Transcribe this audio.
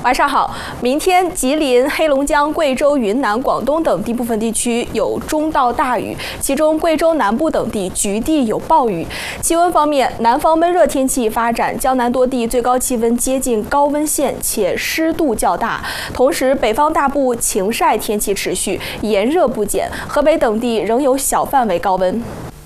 晚上好，明天吉林、黑龙江、贵州、云南、广东等地部分地区有中到大雨，其中贵州南部等地局地有暴雨。气温方面，南方闷热天气发展，江南多地最高气温接近高温线，且湿度较大。同时，北方大部晴晒天气持续，炎热不减，河北等地仍有小范围高温。